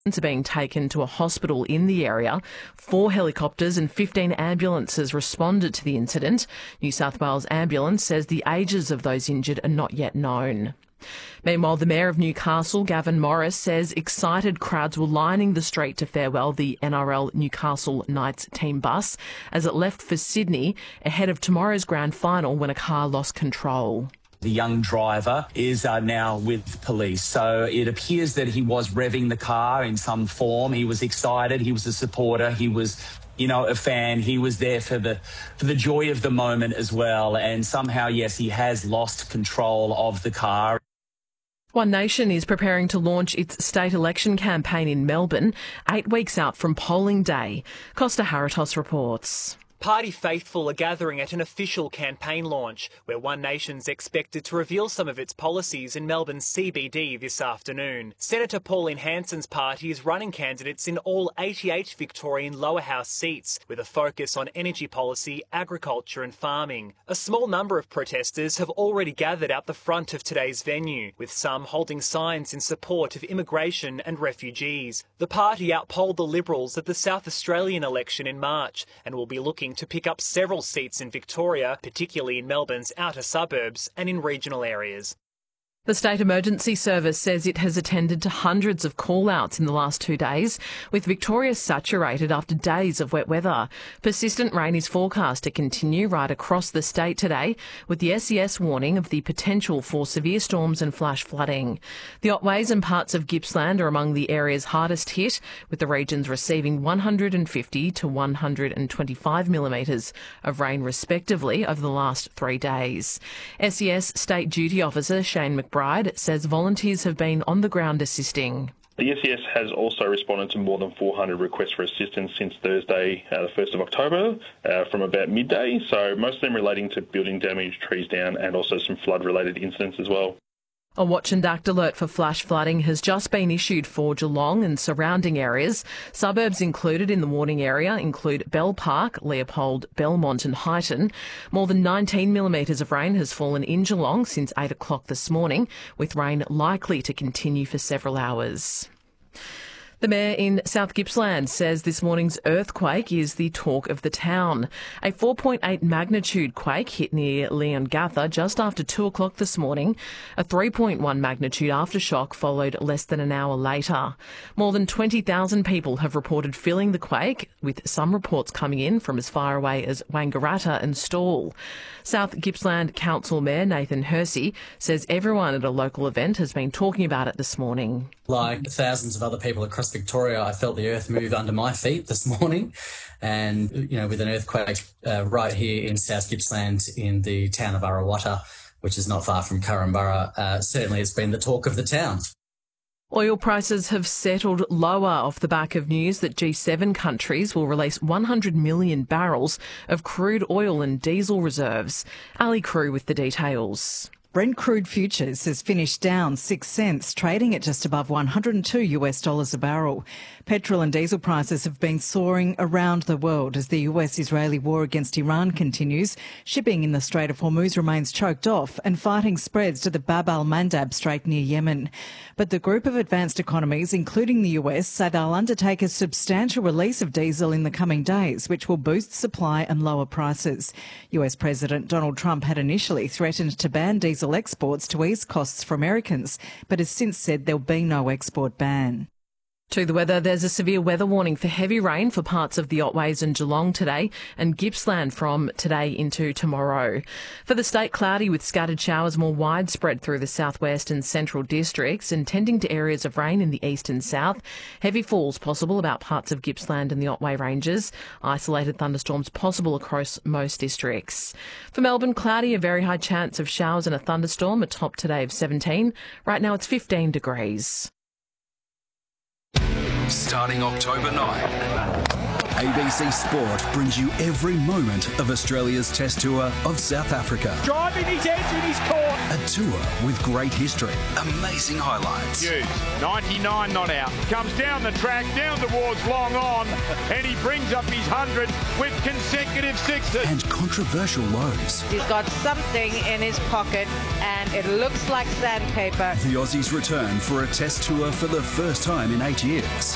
are being taken to a hospital in the area. 4 helicopters and 15 ambulances responded to the incident. New South Wales Ambulance says the ages of those injured are not yet known. Meanwhile, the Mayor of Newcastle, Gavin Morris, says excited crowds were lining the street to farewell the NRL Newcastle Knights team bus as it left for Sydney ahead of tomorrow's grand final when a car lost control. The young driver is now with police, so it appears that he was revving the car in some form. He was excited, he was a supporter, he was a fan. He was there for the joy of the moment as well. And somehow, yes, he has lost control of the car. One Nation is preparing to launch its state election campaign in Melbourne, 8 weeks out from polling day. Costa Haratos reports. Party faithful are gathering at an official campaign launch, where One Nation's expected to reveal some of its policies in Melbourne's CBD this afternoon. Senator Pauline Hanson's party is running candidates in all 88 Victorian lower house seats, with a focus on energy policy, agriculture and farming. A small number of protesters have already gathered out the front of today's venue, with some holding signs in support of immigration and refugees. The party outpolled the Liberals at the South Australian election in March and will be looking to pick up several seats in Victoria, particularly in Melbourne's outer suburbs and in regional areas. The State Emergency Service says it has attended to hundreds of call-outs in the last 2 days, with Victoria saturated after days of wet weather. Persistent rain is forecast to continue right across the state today, with the SES warning of the potential for severe storms and flash flooding. The Otways and parts of Gippsland are among the areas hardest hit, with the regions receiving 150 to 125 millimetres of rain respectively over the last 3 days. SES State Duty Officer Shane McBride says volunteers have been on the ground assisting. The SES has also responded to more than 400 requests for assistance since Thursday, the 1st of October, from about midday, so most of them relating to building damage, trees down, and also some flood-related incidents as well. A watch and act alert for flash flooding has just been issued for Geelong and surrounding areas. Suburbs included in the warning area include Bell Park, Leopold, Belmont and Highton. More than 19 millimetres of rain has fallen in Geelong since 8 o'clock this morning, with rain likely to continue for several hours. The mayor in South Gippsland says this morning's earthquake is the talk of the town. A 4.8 magnitude quake hit near Leongatha just after 2 o'clock this morning. A 3.1 magnitude aftershock followed less than an hour later. More than 20,000 people have reported feeling the quake, with some reports coming in from as far away as Wangaratta and Stawell. South Gippsland Council Mayor Nathan Hersey says everyone at a local event has been talking about it this morning. Like thousands of other people across Victoria, I felt the earth move under my feet this morning. And, with an earthquake right here in South Gippsland in the town of Arawata, which is not far from Kurrambara, certainly it's been the talk of the town. Oil prices have settled lower off the back of news that G7 countries will release 100 million barrels of crude oil and diesel reserves. Ali Crew with the details. Brent crude futures has finished down 6 cents, trading at just above $102 a barrel. Petrol and diesel prices have been soaring around the world as the US-Israeli war against Iran continues. Shipping in the Strait of Hormuz remains choked off and fighting spreads to the Bab al-Mandab Strait near Yemen. But the group of advanced economies, including the US, say they'll undertake a substantial release of diesel in the coming days, which will boost supply and lower prices. US President Donald Trump had initially threatened to ban diesel exports to ease costs for Americans, but has since said there'll be no export ban. To the weather, there's a severe weather warning for heavy rain for parts of the Otways and Geelong today and Gippsland from today into tomorrow. For the state, cloudy with scattered showers more widespread through the southwest and central districts and tending to areas of rain in the east and south. Heavy falls possible about parts of Gippsland and the Otway Ranges. Isolated thunderstorms possible across most districts. For Melbourne, cloudy, a very high chance of showers and a thunderstorm, a top today of 17. Right now it's 15 degrees. Starting October 9, ABC Sport brings you every moment of Australia's Test Tour of South Africa. Driving his edge in his court. A tour with great history, amazing highlights. Hughes, 99 not out. Comes down the track, down towards long on, and he brings up his 100 with consecutive sixes. And controversial lows. He's got something in his pocket, and it looks like sandpaper. The Aussies return for a Test Tour for the first time in 8 years.